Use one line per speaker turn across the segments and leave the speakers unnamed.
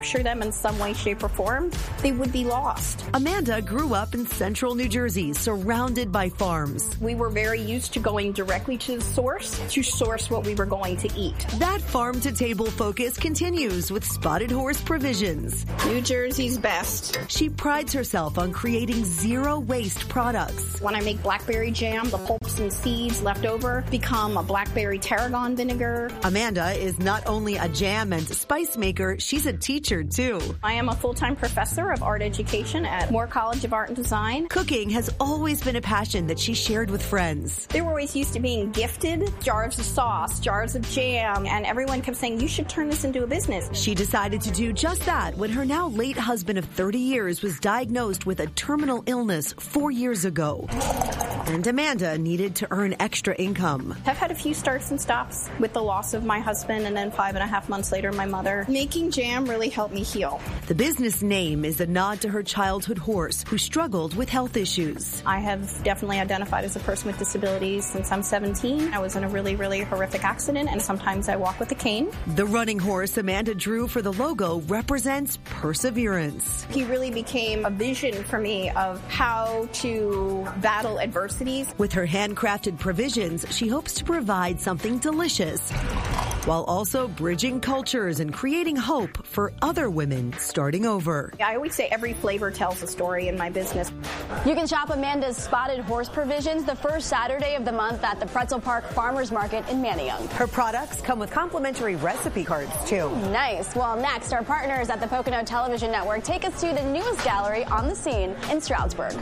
capture them in some way, shape, or form, they would be lost.
Amanda grew up in central New Jersey, surrounded by farms.
We were very used to going directly to the source to source what we were going to eat.
That farm-to-table focus continues with Spotted Horse Provisions.
New Jersey's best.
She prides herself on creating zero-waste products.
When I make blackberry jam, the pulps and seeds left over become a blackberry tarragon vinegar.
Amanda is not only a jam and spice maker, she's a teacher too.
I am a full-time professor of art education at Moore College of Art and Design.
Cooking has always been a passion that she shared with friends.
They were always used to being gifted jars of sauce, jars of jam, and everyone kept saying, you should turn this into a business.
She decided to do just that when her now late husband of 30 years was diagnosed with a terminal illness 4 years ago. And Amanda needed to earn extra income.
I've had a few starts and stops with the loss of my husband, and then 5.5 months later, my mother. Making jam really helped me heal.
The business name is a nod to her childhood horse who struggled with health issues.
I have definitely identified as a person with disabilities since I'm 17. I was in a really, really horrific accident, and sometimes I walk with a cane.
The running horse Amanda drew for the logo represents perseverance.
He really became a vision for me of how to battle adversities.
With her handcrafted provisions, she hopes to provide something delicious, while also bridging cultures and creating hope for other women starting over.
I always say every flavor tells a story in my business.
You can shop Amanda's Spotted Horse Provisions the first Saturday of the month at the Pretzel Park Farmers Market in Manayunk.
Her products come with complimentary recipe cards, too.
Nice. Well, next, our partners at the Pocono Television Network take us to the newest gallery on the scene in Stroudsburg.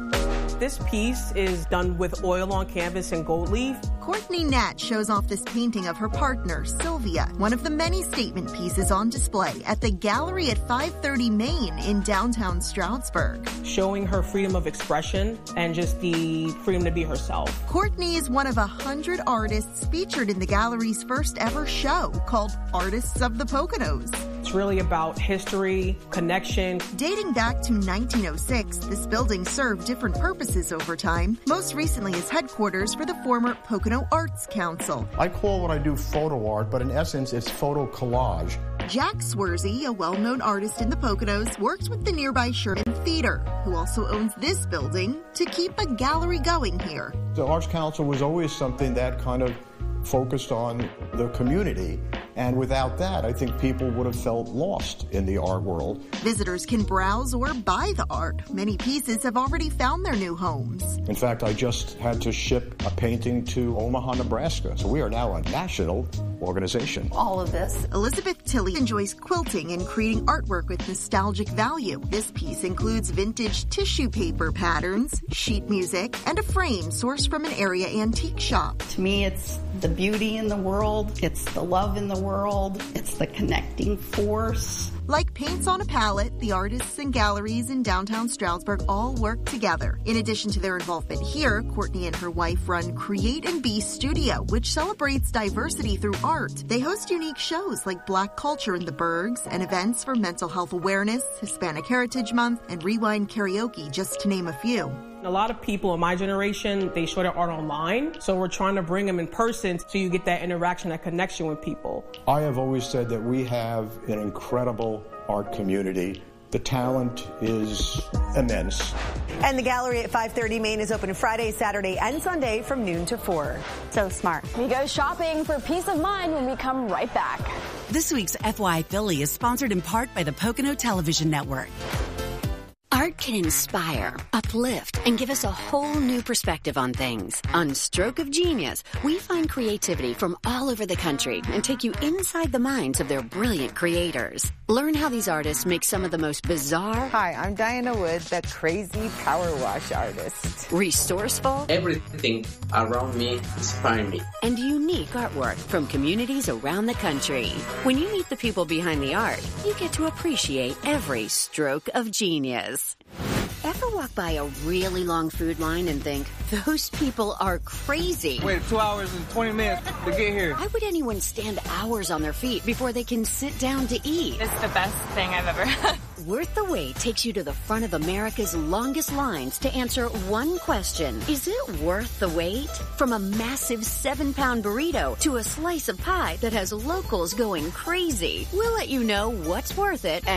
This piece is done with oil on canvas and gold leaf.
Courtney Nat shows off this painting of her partner, Sylvia, one of the many statement pieces on display at the gallery at 530 Main in downtown Stroudsburg.
Showing her freedom of expression and just the freedom to be herself.
Courtney is one of 100 artists featured in the gallery's first ever show called Artists of the Poconos.
It's really about history, connection.
Dating back to 1906, this building served different purposes over time, most recently as headquarters for the former Pocono Arts Council.
I call what I do photo art, but in essence, it's photo collage.
Jack Swersey, a well-known artist in the Poconos, works with the nearby Sherman Theater, who also owns this building, to keep a gallery going here.
The Arts Council was always something that kind of focused on the community, and without that, I think people would have felt lost in the art world.
Visitors can browse or buy the art. Many pieces have already found their new homes.
In fact, I just had to ship a painting to Omaha, Nebraska, so we are now a national organization.
All of this. Elizabeth Tilley enjoys quilting and creating artwork with nostalgic value. This piece includes vintage tissue paper patterns, sheet music, and a frame sourced from an area antique shop.
To me, it's the beauty in the world, it's the love in the world, it's the connecting force.
Like paints on a palette, the artists and galleries in downtown Stroudsburg all work together. In addition to their involvement here, Courtney and her wife run Create and Be Studio, which celebrates diversity through art. They host unique shows like Black Culture in the Bergs and events for mental health awareness, Hispanic Heritage Month, and Rewind Karaoke, just to name a few.
A lot of people in my generation, they show their art online, so we're trying to bring them in person so you get that interaction, that connection with people.
I have always said that we have an incredible art community. The talent is immense.
And the gallery at 530 Main is open Friday, Saturday, and Sunday from noon to 4.
So smart. We go shopping for peace of mind when we come right back.
This week's FY Philly is sponsored in part by the Pocono Television Network. Art can inspire, uplift, and give us a whole new perspective on things. On Stroke of Genius, we find creativity from all over the country and take you inside the minds of their brilliant creators. Learn how these artists make some of the most bizarre...
Hi, I'm Diana Wood, the crazy power wash artist.
Resourceful...
Everything around me inspires me.
And unique artwork from communities around the country. When you meet the people behind the art, you get to appreciate every stroke of genius. Ever walk by a really long food line and think, those people are crazy?
Wait 2 hours and 20 minutes to get here.
Why would anyone stand hours on their feet before they can sit down to eat?
It's the best thing I've ever had.
Worth the Wait takes you to the front of America's longest lines to answer one question. Is it worth the wait? From a massive 7-pound burrito to a slice of pie that has locals going crazy. We'll let you know what's worth it and